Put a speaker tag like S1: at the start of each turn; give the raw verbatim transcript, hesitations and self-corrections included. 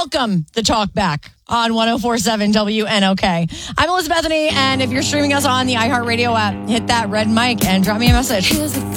S1: welcome the talk back on one oh four point seven W N O K. I'm Elizabeth Bethany, and if you're streaming us on the iHeartRadio app, hit that red mic and drop me a message.